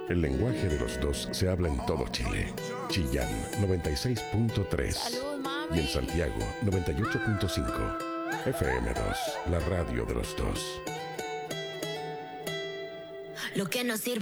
El lenguaje de los dos se habla en todo Chile. Chillán 96.3 y en Santiago 98.5. FM2, la radio de los dos. Lo que no sirve